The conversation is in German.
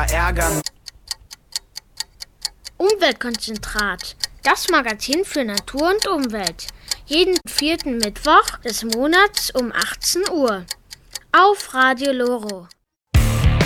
verärgern. Umweltkonzentrat, das Magazin für Natur und Umwelt. Jeden 4. Mittwoch des Monats um 18 Uhr. Auf Radio Loro.